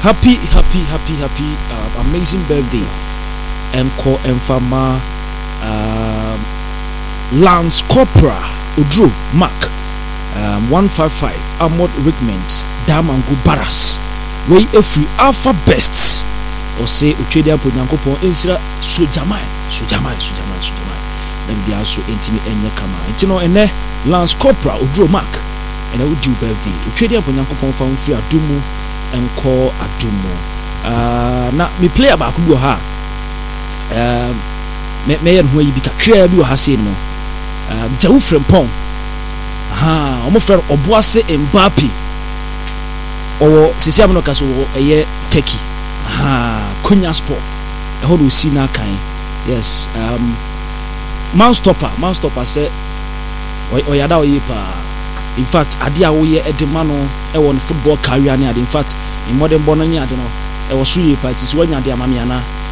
happy amazing birthday enko enfama Lance Corporal Udro Mark 155 Armored Regiment Damangu Barras we every Alpha Bests or say Uchedi Aponyankopon insira sojamai then be also intimi enye kama intino ene Lance Corporal Udro Mark and I would do birthday Uchedi Aponyankopon fa mfiri adumu enko adumu na me play about kubo ha me yen ho yi bi kakra bi wo ha se no jawu frempon omo fer oboase Mbappe o sisi amno kaso eye Turkey Konya Sport e ho do si na kan yes man stopper say oyada oyipa in fact ade a wo ye edema no e won football career ni ade in fact in modern bono ni ade no e wo so yipa ti si wanya ade amame ana